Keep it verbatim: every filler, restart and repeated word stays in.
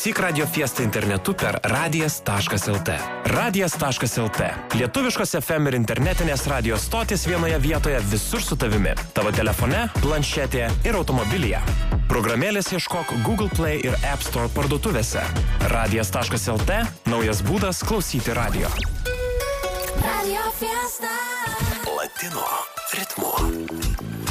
Klausyk Radio Fiesta internetu per radijas taškas el te. radijas taškas el te. Lietuviškos F M ir internetinės radio stotis vienoje vietoje visur su tavimi. Tavo telefone, planšetėje ir automobilyje. Programėlės ieškok Google Play ir App Store parduotuvėse. radijas taškas el te – naujas būdas klausyti radio. Radio Fiesta. Latino ritmu.